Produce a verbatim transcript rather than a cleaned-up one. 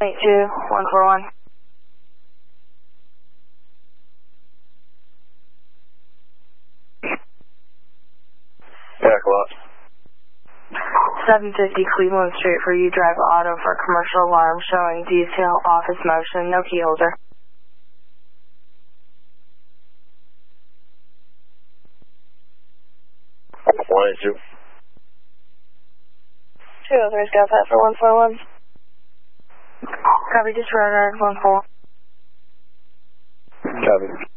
eight two one four one. Yeah, close. seven fifty Cleveland Street for you, drive auto for commercial alarm showing detail office motion, no key holder. one eight two. two oh three Scout Pat for one four one. Copy, just radar one four. Copy.